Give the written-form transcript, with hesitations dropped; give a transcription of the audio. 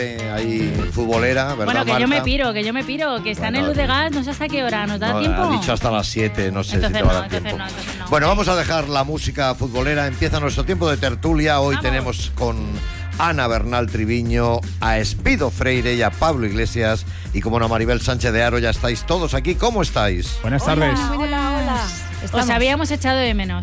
Ahí futbolera, ¿verdad, Bueno, que Marta? yo me piro, que están en luz de gas, no sé hasta qué hora, ¿nos da tiempo? Ha dicho hasta las 7, no sé Entonces si te va a no, dar tiempo. entonces no. Bueno, vamos a dejar la música futbolera, empieza nuestro tiempo de tertulia. Hoy Vamos. tenemos con Ana Bernal Triviño, a Espido Freire y a Pablo Iglesias. Y como no, Maribel Sánchez de Haro, ya estáis todos aquí. ¿Cómo estáis? Buenas tardes. Hola. Os habíamos echado de menos.